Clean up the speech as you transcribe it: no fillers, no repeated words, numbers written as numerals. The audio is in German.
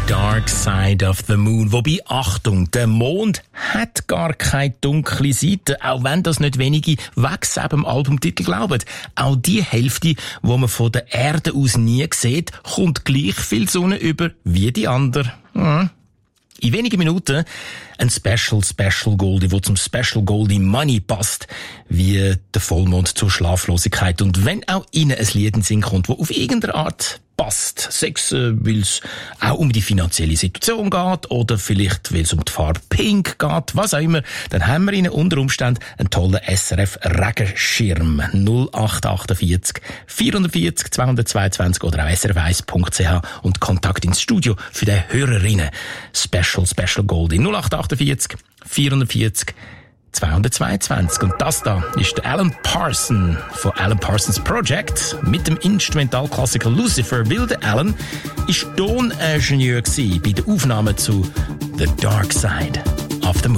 Dark Side of the Moon. Wobei, Achtung, der Mond hat gar keine dunkle Seite, auch wenn das nicht wenige wegen dem Albumtitel glauben. Auch die Hälfte, wo man von der Erde aus nie sieht, kommt gleich viel Sonne über wie die andere. In wenigen Minuten ein Special Goldie, wo zum Special Goldie Money passt, wie der Vollmond zur Schlaflosigkeit. Und wenn auch Ihnen ein Lied in den Sinn kommt, wo auf irgendeine Art passt, sei es, weil es auch um die finanzielle Situation geht oder vielleicht, weil es um die Farbe Pink geht, was auch immer, dann haben wir Ihnen unter Umständen einen tollen SRF-Regenschirm 0848 440 222 oder auch srf1.ch und Kontakt ins Studio für die Hörerinnen. Special Goldie 0848 440 222. Und das da ist der Alan Parsons von Alan Parsons Project mit dem Instrumentalklassiker Lucifer. Weil der Alan ist Toningenieur bei der Aufnahme zu The Dark Side of the Moon.